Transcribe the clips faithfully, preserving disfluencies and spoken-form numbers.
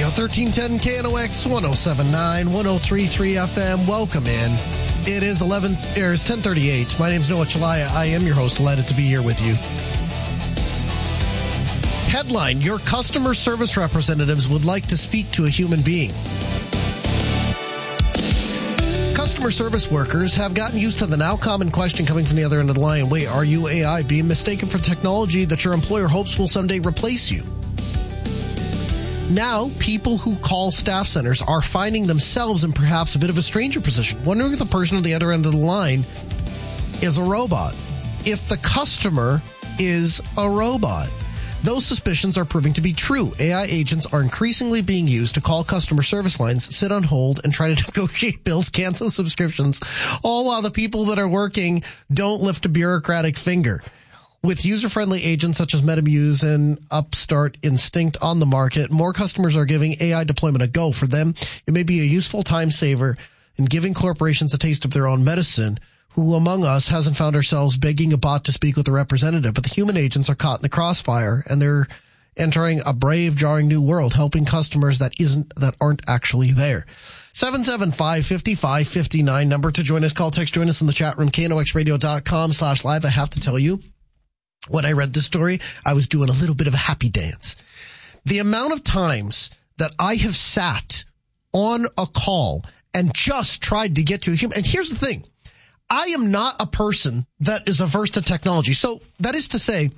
thirteen ten K N O X, ten seventy-nine, ten thirty-three F M. Welcome in. It is eleven, or it's ten thirty-eight. My name is Noah Chalaya. I am your host. Delighted to be here with you. Headline: Your customer service representatives would like to speak to a human being. Customer service workers have gotten used to the now common question coming from the other end of the line. Wait, are you A I? Being mistaken for technology that your employer hopes will someday replace you. Now, people who call staff centers are finding themselves in perhaps a bit of a stranger position, wondering if the person on the other end of the line is a robot. If the customer is a robot. Those suspicions are proving to be true. A I agents are increasingly being used to call customer service lines, sit on hold, and try to negotiate bills, cancel subscriptions, all while the people that are working don't lift a bureaucratic finger. With user-friendly agents such as Metamuse and Upstart Instinct on the market, more customers are giving A I deployment a go. For them, it may be a useful time saver in giving corporations a taste of their own medicine. Who among us hasn't found ourselves begging a bot to speak with a representative? But the human agents are caught in the crossfire, and they're entering a brave, jarring new world, helping customers that isn't that aren't actually there. seven seven five, five five five nine, number to join us. Call, text, join us in the chat room, K N O X radio dot com slash live. I have to tell you, when I read this story, I was doing a little bit of a happy dance. The amount of times that I have sat on a call and just tried to get to a human, and here's the thing. I am not a person that is averse to technology. So that is to say,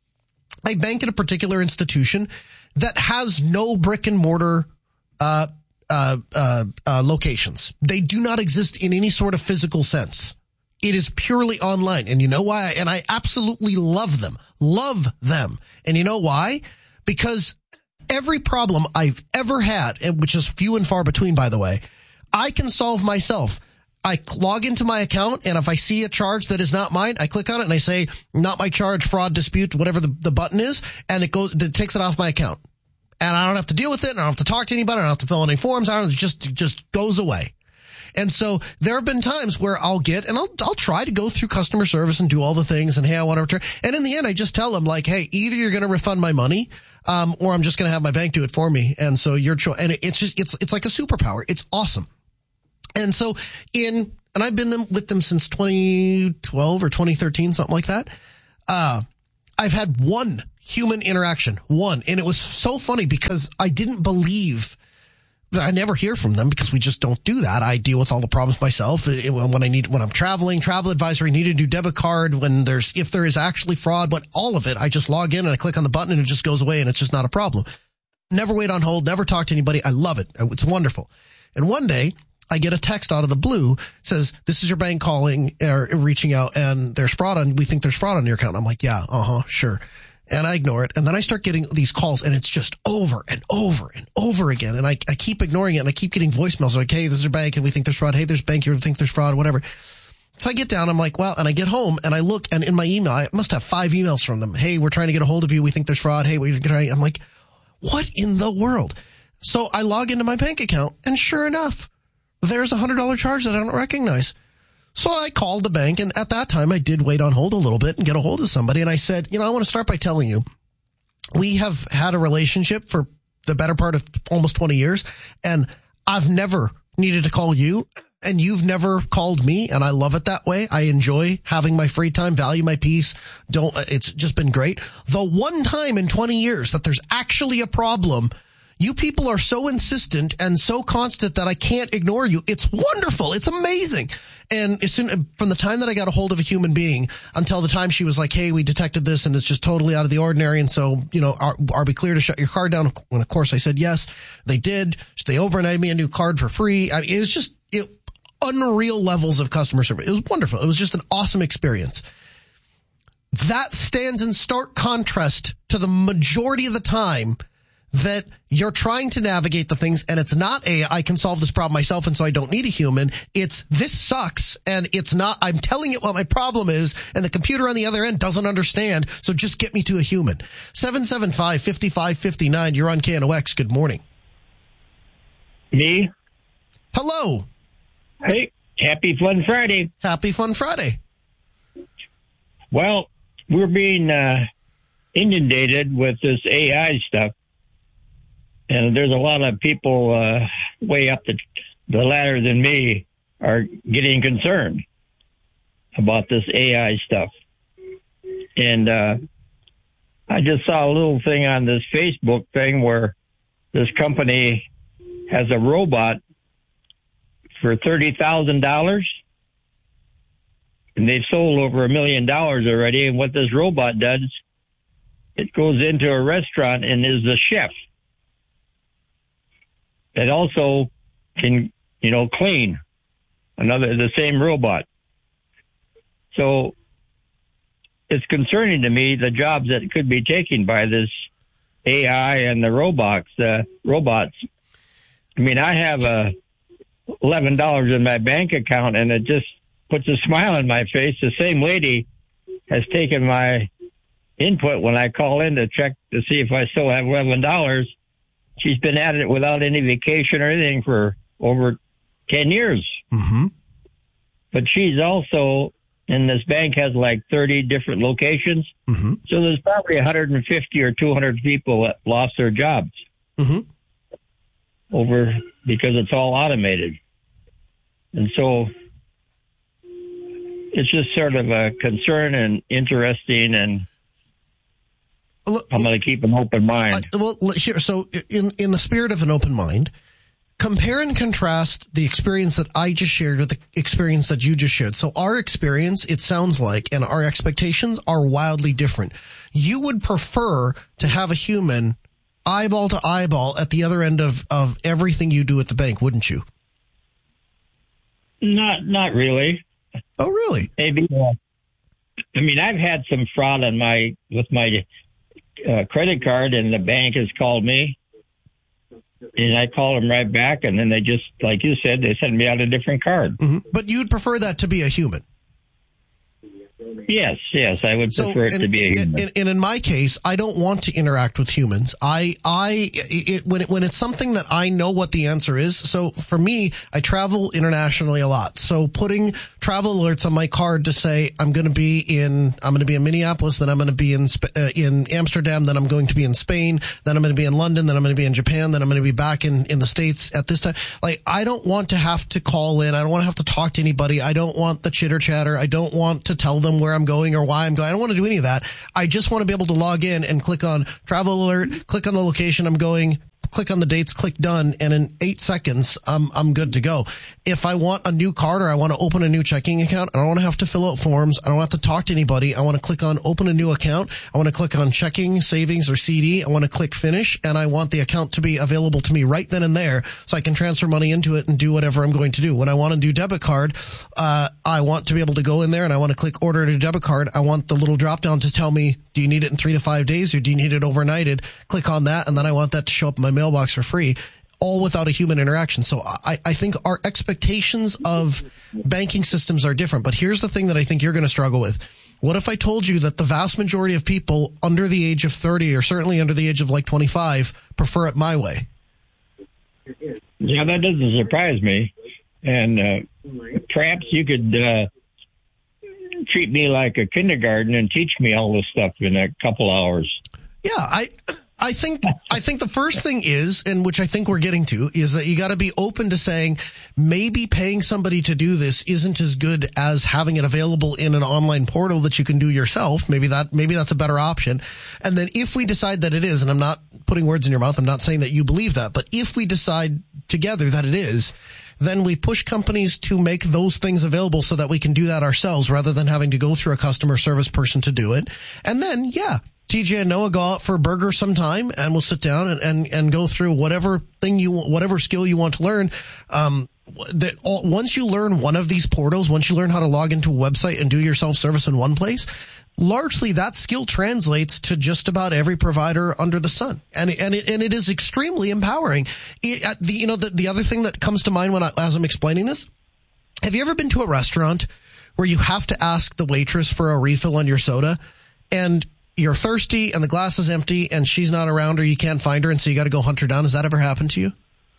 I bank at a particular institution that has no brick and mortar uh, uh, uh, uh, locations. They do not exist in any sort of physical sense. It is purely online. And you know why? And I absolutely love them. Love them. And you know why? Because every problem I've ever had, and which is few and far between, by the way, I can solve myself. I log into my account, and if I see a charge that is not mine, I click on it and I say, not my charge, fraud, dispute, whatever the, the button is, and it goes, it takes it off my account. And I don't have to deal with it, and I don't have to talk to anybody, I don't have to fill any forms, I don't, it just, it just goes away. And so there have been times where I'll get, and I'll, I'll try to go through customer service and do all the things, and hey, I want to return. And in the end, I just tell them, like, hey, either you're going to refund my money, um, or I'm just going to have my bank do it for me. And so your choice, and it, it's just, it's, it's like a superpower. It's awesome. And so in, and I've been them, with them since twenty twelve or twenty thirteen, something like that. Uh, I've had one human interaction, one. And it was so funny because I didn't believe that I never hear from them because we just don't do that. I deal with all the problems myself. When I need, when I'm traveling, travel advisory, need to do debit card, when there's, if there is actually fraud, but all of it, I just log in and I click on the button and it just goes away and it's just not a problem. Never wait on hold, never talk to anybody. I love it. It's wonderful. And one day, I get a text out of the blue, says, this is your bank calling or reaching out and there's fraud on, we think there's fraud on your account. I'm like, yeah, uh-huh, sure. And I ignore it. And then I start getting these calls and it's just over and over and over again. And I, I keep ignoring it and I keep getting voicemails like, hey, this is your bank and we think there's fraud. Hey, there's bank, you think there's fraud, whatever. So I get down, I'm like, well, and I get home and I look and in my email, I must have five emails from them. Hey, we're trying to get a hold of you. We think there's fraud. Hey, we're trying. I'm like, what in the world? So I log into my bank account and sure enough, there's a one hundred dollars charge that I don't recognize. So I called the bank, and at that time, I did wait on hold a little bit and get a hold of somebody. And I said, you know, I want to start by telling you, we have had a relationship for the better part of almost twenty years, and I've never needed to call you, and you've never called me, and I love it that way. I enjoy having my free time, value my peace. Don't, it's just been great. The one time in twenty years that there's actually a problem, you people are so insistent and so constant that I can't ignore you. It's wonderful. It's amazing. And as soon, from the time that I got a hold of a human being until the time she was like, hey, we detected this and it's just totally out of the ordinary. And so, you know, are, are we clear to shut your card down? And of course I said, yes, they did. They overnighted me a new card for free. I mean, it was just it, unreal levels of customer service. It was wonderful. It was just an awesome experience. That stands in stark contrast to the majority of the time that you're trying to navigate the things, and it's not a, I can solve this problem myself and so I don't need a human. It's, this sucks, and it's not, I'm telling it what my problem is, and the computer on the other end doesn't understand, so just get me to a human. seven seven five, five five five nine, you're on K N O X. Good morning. Me? Hello. Hey, happy Fun Friday. Happy Fun Friday. Well, we're being uh, inundated with this A I stuff. and there's a lot of people uh, way up the, the ladder than me are getting concerned about this A I stuff. And uh, I just saw a little thing on this Facebook thing where this company has a robot for thirty thousand dollars. And they've sold over a million dollars already. And what this robot does, it goes into a restaurant and is the chef. It also can, you know, clean. Another, the same robot. So it's concerning to me, the jobs that could be taken by this A I and the robots, uh, robots. I mean, I have uh, eleven dollars in my bank account, and it just puts a smile on my face. The same lady has taken my input when I call in to check to see if I still have eleven dollars. She's been at it without any vacation or anything for over ten years. Mm-hmm. But she's also, and this bank has like thirty different locations. Mm-hmm. So there's probably one hundred fifty or two hundred people that lost their jobs mm-hmm. over because it's all automated. And so it's just sort of a concern and interesting, and Look, I'm going to keep an open mind. Uh, well, here, so in, in the spirit of an open mind, compare and contrast the experience that I just shared with the experience that you just shared. So our experience, it sounds like, and our expectations are wildly different. You would prefer to have a human eyeball to eyeball at the other end of, of everything you do at the bank, wouldn't you? Not, not really. Oh, really? Maybe. Uh, I mean, I've had some fraud on my with my uh, credit card, and the bank has called me. And I call them right back, and then they just, like you said, they send me out a different card. Mm-hmm. But you'd prefer that to be a human? Yes, yes, I would so, prefer it and, to be a human. And, and in my case, I don't want to interact with humans. I, I, it, when it, when it's something that I know what the answer is. So for me, I travel internationally a lot. So putting travel alerts on my card to say I'm going to be in, I'm going to be in Minneapolis, then I'm going to be in uh, in Amsterdam, then I'm going to be in Spain, then I'm going to be in London, then I'm going to be in Japan, then I'm going to be back in in the States at this time. Like, I don't want to have to call in. I don't want to have to talk to anybody. I don't want the chitter chatter. I don't want to tell them where I'm going or why I'm going. I don't want to do any of that. I just want to be able to log in and click on travel alert, click on the location I'm going, click on the dates, click done, and in eight seconds, I'm I'm good to go. If I want a new card or I want to open a new checking account, I don't want to have to fill out forms. I don't have to talk to anybody. I want to click on open a new account. I want to click on checking, savings, or C D. I want to click finish, and I want the account to be available to me right then and there so I can transfer money into it and do whatever I'm going to do. When I want to do debit card, uh, I want to be able to go in there and I want to click order a debit card. I want the little drop down to tell me, do you need it in three to five days or do you need it overnighted? Click on that, and then I want that to show up in my mailbox for free, all without a human interaction. So I, I think our expectations of banking systems are different. But here's the thing that I think you're going to struggle with. What if I told you that the vast majority of people under the age of thirty, or certainly under the age of like twenty-five, prefer it my way? Yeah, that doesn't surprise me. And uh, perhaps you could uh, treat me like a kindergarten and teach me all this stuff in a couple hours. Yeah, I... I think I think the first thing is, and which I think we're getting to, is that you got to be open to saying maybe paying somebody to do this isn't as good as having it available in an online portal that you can do yourself. Maybe that maybe that's a better option. And then if we decide that it is, and I'm not putting words in your mouth, I'm not saying that you believe that, but if we decide together that it is, then we push companies to make those things available so that we can do that ourselves rather than having to go through a customer service person to do it. And then, yeah, T J and Noah go out for a burger sometime, and we'll sit down and, and, and go through whatever thing you, whatever skill you want to learn. Um, the, all, once you learn one of these portals, once you learn how to log into a website and do your self-service in one place, largely that skill translates to just about every provider under the sun. And, and it, and it is extremely empowering. It, at the, you know, the, the other thing that comes to mind when I, as I'm explaining this, have you ever been to a restaurant where you have to ask the waitress for a refill on your soda, and you're thirsty and the glass is empty and she's not around or you can't find her, and so you got to go hunt her down? Has that ever happened to you?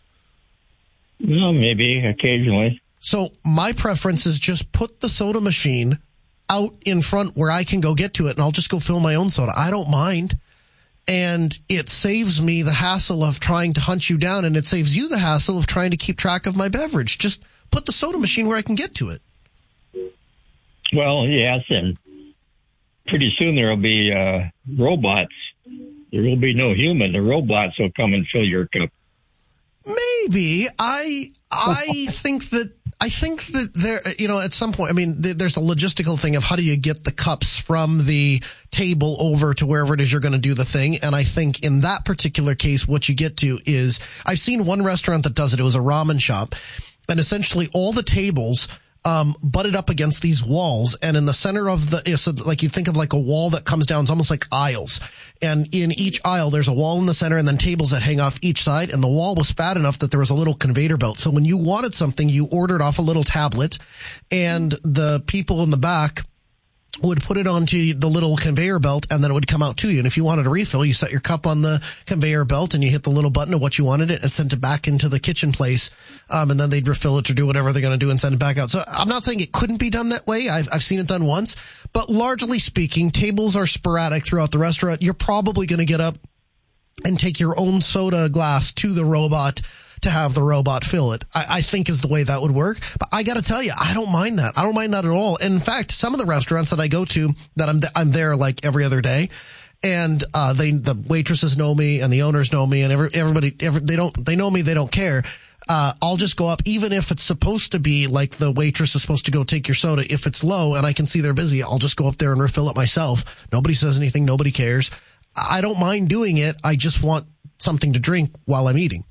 Well, maybe occasionally. So my preference is just put the soda machine out in front where I can go get to it, and I'll just go fill my own soda. I don't mind. And it saves me the hassle of trying to hunt you down, and it saves you the hassle of trying to keep track of my beverage. Just put the soda machine where I can get to it. Well, yes, and pretty soon there will be uh, robots. There will be no human. The robots will come and fill your cup. Maybe. I I think that I think that there, you know, at some point, I mean, th- there's a logistical thing of how do you get the cups from the table over to wherever it is you're going to do the thing. And I think in that particular case, what you get to is, I've seen one restaurant that does it. It was a ramen shop, and essentially all the tables um butted up against these walls, and in the center of the, so like you think of like a wall that comes down, it's almost like aisles, and in each aisle there's a wall in the center and then tables that hang off each side, and the wall was fat enough that there was a little conveyor belt. So when you wanted something, you ordered off a little tablet, and the people in the back would put it onto the little conveyor belt, and then it would come out to you. And if you wanted a refill, you set your cup on the conveyor belt and you hit the little button of what you wanted it and sent it back into the kitchen place. Um, and then they'd refill it or do whatever they're going to do and send it back out. So I'm not saying it couldn't be done that way. I've, I've seen it done once, but largely speaking, tables are sporadic throughout the restaurant. You're probably going to get up and take your own soda glass to the robot to have the robot fill it, I, I think is the way that would work. But I got to tell you, I don't mind that. I don't mind that at all. And in fact, some of the restaurants that I go to, that I'm, th- I'm there like every other day, and uh, they, the waitresses know me and the owners know me, and every, everybody, every, they don't, they know me, they don't care. Uh, I'll just go up, even if it's supposed to be like the waitress is supposed to go take your soda. If it's low and I can see they're busy, I'll just go up there and refill it myself. Nobody says anything. Nobody cares. I don't mind doing it. I just want something to drink while I'm eating.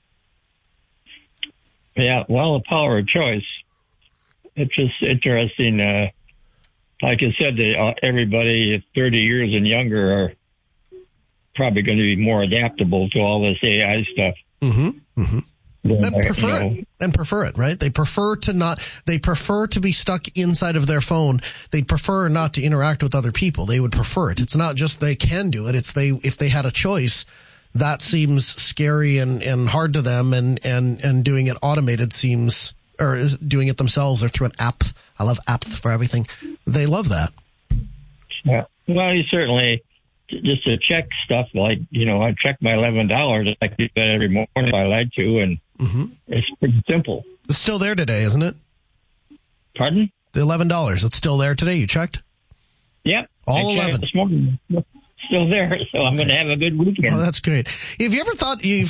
Yeah, well, the power of choice. It's just interesting. Uh, like I said, they, uh, everybody thirty years and younger are probably going to be more adaptable to all this A I stuff. Mm-hmm. Mm-hmm. Than, And prefer you know, it. And prefer it, right? They prefer to not, they prefer to be stuck inside of their phone. They prefer not to interact with other people. They would prefer it. It's not just they can do it. It's they, if they had a choice, that seems scary and, and hard to them, and, and, and doing it automated seems, or is doing it themselves or through an app. I love apps for everything. They love that. Yeah. Well, you certainly, just to check stuff like, you know, I check my eleven dollars. I do that every morning if I like to, and mm-hmm. It's pretty simple. It's still there today, isn't it? Pardon? The eleven dollars. It's still there today. You checked? Yep. All I eleven. This morning. Still there, so I'm going to have a good weekend. Oh, that's great. Have you ever thought, you